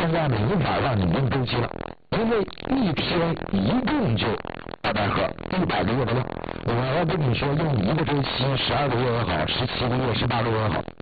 现在没法让你用周期了，因为一天一共就200克，100个月的量。我要跟你说，用1个周期，12个月也好，17个月、18个月也好，